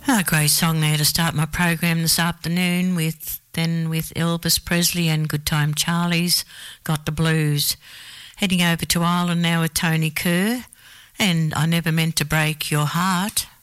A great song there to start my program this afternoon with Elvis Presley and Good Time Charlie's Got the Blues. Heading over to Ireland now with Tony Kerr and I Never Meant to Break Your Heart.